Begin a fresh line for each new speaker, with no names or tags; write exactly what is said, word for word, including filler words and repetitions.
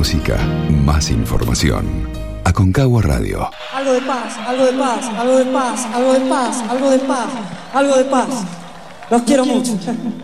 música, más información. Aconcagua Radio.
Algo de paz, algo de paz, algo de paz, algo de paz, algo de paz, algo de paz. Los quiero mucho.